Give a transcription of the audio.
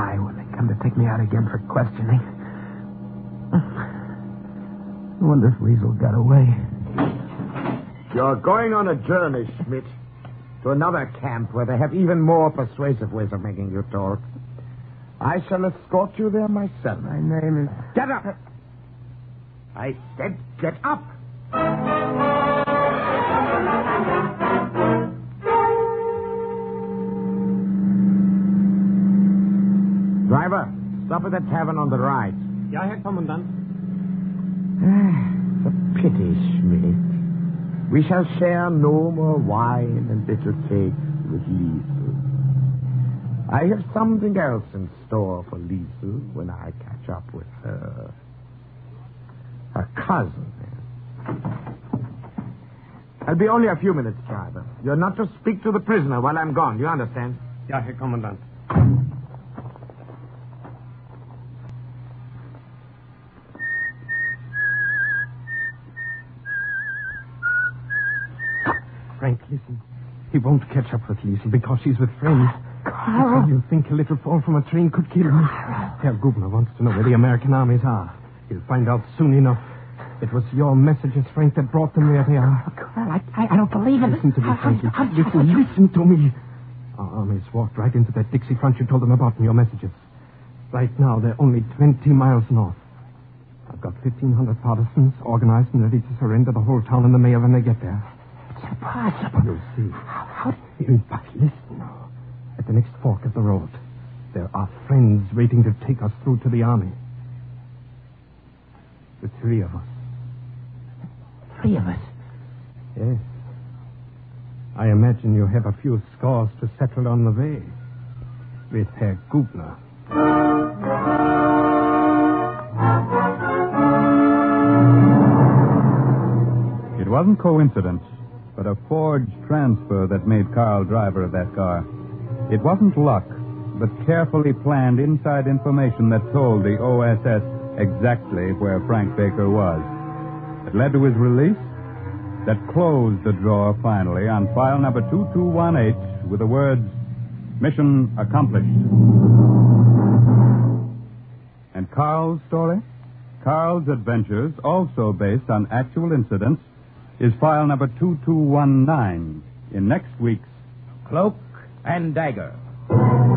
die when they come to take me out again for questioning. I wonder if Weasel got away. You're going on a journey, Schmidt, to another camp where they have even more persuasive ways of making you talk. I shall escort you there myself. My name is... Get up! I said get up! Driver, stop at the tavern on the right. Ja, Herr Kommandant. It's a pity, Schmidt. We shall share no more wine and little cakes with Liesel. I have something else in store for Liesel when I catch up with her. Her cousin. I'll be only a few minutes, driver. You're not to speak to the prisoner while I'm gone. You understand? Ja, Herr Kommandant. Frank, listen. He won't catch up with Liesel because she's with friends. Carl. So you think a little fall from a train could kill me? Herr Gubner wants to know where the American armies are. He'll find out soon enough. It was your messages, Frank, that brought them where they are. Carl, I don't believe it. Listen to me, Frankie. Listen to me. Our armies walked right into that Dixie front you told them about in your messages. Right now, they're only 20 miles north. I've got 1,500 partisans organized and ready to surrender the whole town and the mayor when they get there. It's impossible. You'll see. How... In fact, listen. At the next fork of the road, there are friends waiting to take us through to the army. The three of us. 3 of us? Yes. I imagine you have a few scores to settle on the way. With Herr Gubner. It wasn't coincidence, but a forged transfer that made Carl driver of that car. It wasn't luck, but carefully planned inside information that told the OSS exactly where Frank Baker was. It led to his release, that closed the drawer finally on file number 2218 with the words, "Mission accomplished." And Carl's story? Carl's adventures, also based on actual incidents, is file number 2219 in next week's Cloak and Dagger.